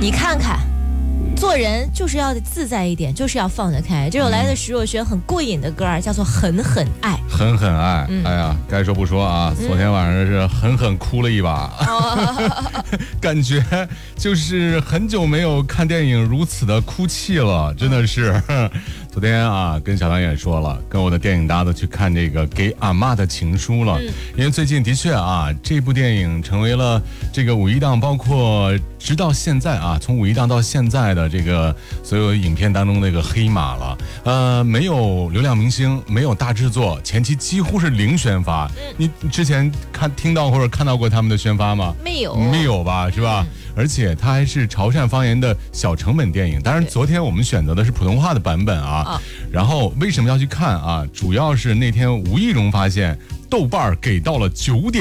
你看看。做人就是要自在一点，就是要放得开。这首来自徐若瑄很过瘾的歌儿，叫做《狠狠爱》。 狠狠爱，哎呀，该说不说啊，昨天晚上是狠狠哭了一把，感觉就是很久没有看电影如此的哭泣了，真的是。昨天啊，跟小唐也说了，跟我的电影搭子去看这个《给阿嬷的情书》了，因为最近的确啊，这部电影成为了这个五一档，包括直到现在啊，从五一档到现在的这个所有影片当中的一个黑马了。没有流量明星，没有大制作，前期几乎是零宣发。你之前听到或者看到过他们的宣发吗？ 没有， 没有吧，是吧？而且它还是潮汕方言的小成本电影。当然，昨天我们选择的是普通话的版本啊。然后为什么要去看啊？主要是那天无意中发现豆瓣给到了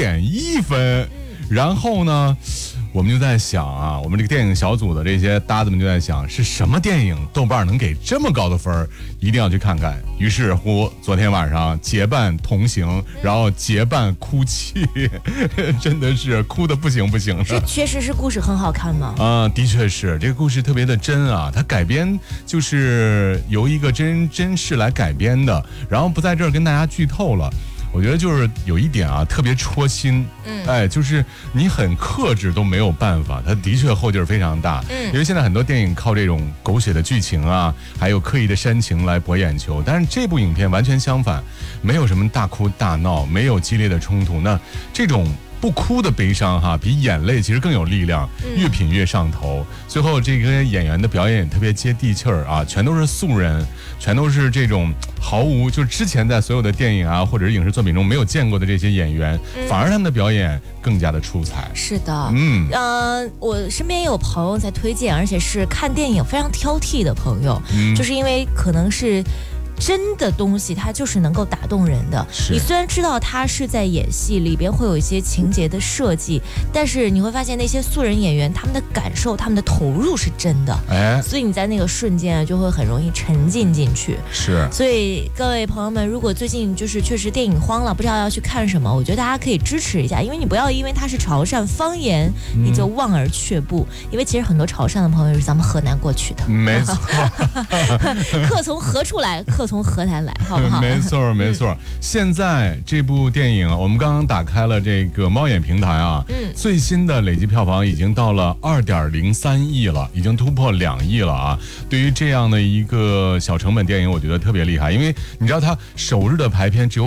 9.1分，然后呢，我们就在想啊，我们这个电影小组的这些搭子们就在想，是什么电影豆瓣能给这么高的分，一定要去看看。于是乎，昨天晚上结伴同行，然后结伴哭泣，真的是哭得不行不行的。 这确实是故事很好看吗？ 的确是，这个故事特别的真啊，它改编就是由一个真事来改编的，然后不在这儿跟大家剧透了。我觉得就是有一点啊，特别戳心，就是你很克制都没有办法，它的确后劲儿非常大，因为现在很多电影靠这种狗血的剧情啊，还有刻意的煽情来博眼球，但是这部影片完全相反，没有什么大哭大闹，没有激烈的冲突，那这种不哭的悲伤哈，比眼泪其实更有力量，越品越上头。最后这个演员的表演也特别接地气儿啊，全都是素人，全都是这种毫无就是之前在所有的电影啊或者是影视作品中没有见过的这些演员，反而他们的表演更加的出彩。 是的，我身边也有朋友在推荐，而且是看电影非常挑剔的朋友，就是因为可能是。真的东西它就是能够打动人的。你虽然知道他是在演戏，里边会有一些情节的设计，但是你会发现那些素人演员他们的感受、他们的投入是真的，所以你在那个瞬间啊就会很容易沉浸进去。 是， 所以各位朋友们，如果最近就是确实电影荒了，不知道要去看什么，我觉得大家可以支持一下，因为你不要因为它是潮汕方言，你就望而却步，因为其实很多潮汕的朋友是咱们河南过去的。 没错， 客从何处来？客从河南来，好不好？ 没错没错。现在这部电影我们刚刚打开了这个猫眼平台啊，最新的累计票房已经到了2.03亿了，已经突破2亿了啊。对于这样的一个小成本电影，我觉得特别厉害，因为你知道它首日的排片只有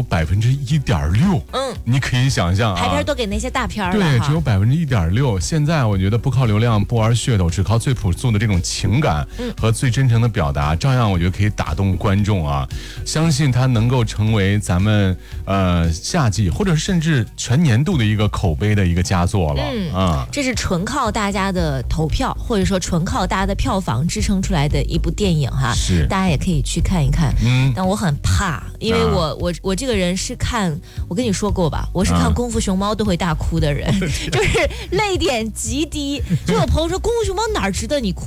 1.6%，你可以想象啊， 排片都给那些大片了， 对，只有1.6%。现在我觉得不靠流量，不玩噱头，只靠最朴素的这种情感和最真诚的表达，照样我觉得可以打动观众啊。相信它能够成为咱们夏季或者甚至全年度的一个口碑的一个佳作了。 这是纯靠大家的投票，或者说纯靠大家的票房支撑出来的一部电影哈。 是， 大家也可以去看一看。但我很怕，因为我这个人是看，我跟你说过吧，我是看功夫熊猫都会大哭的人，就是泪点极低。就有朋友说功夫熊猫哪儿值得你哭？